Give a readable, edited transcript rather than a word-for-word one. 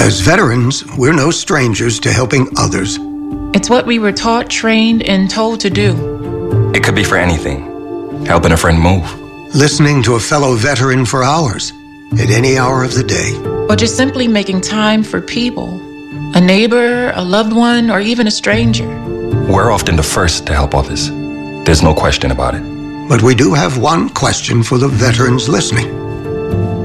As veterans, we're no strangers to helping others. It's what we were taught, trained, and told to do. It could be for anything. Helping a friend move. Listening to a fellow veteran for hours, at any hour of the day. Or just simply making time for people. A neighbor, a loved one, or even a stranger. We're often the first to help others. There's no question about it. But we do have one question for the veterans listening.